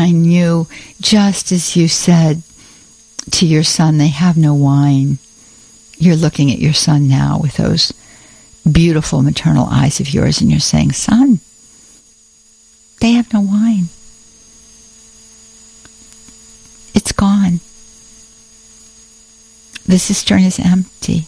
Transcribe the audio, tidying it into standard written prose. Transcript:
I knew, just as you said to your son, they have no wine. You're looking at your son now with those beautiful maternal eyes of yours, and you're saying, son, they have no wine. It's gone. The cistern is empty.